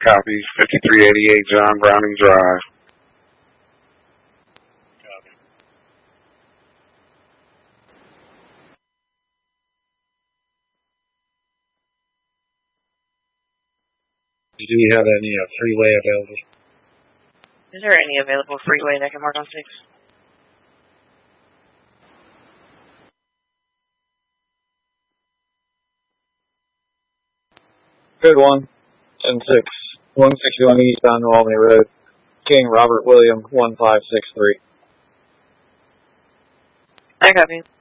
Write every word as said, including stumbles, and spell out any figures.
copy. fifty-three eighty-eight John Browning Drive. Copy. Do we have any uh, freeway available? Is there any available freeway that can mark on six? Good one. ten six. one sixty-one East on New Albany Road. King Robert William one five six three. I copy.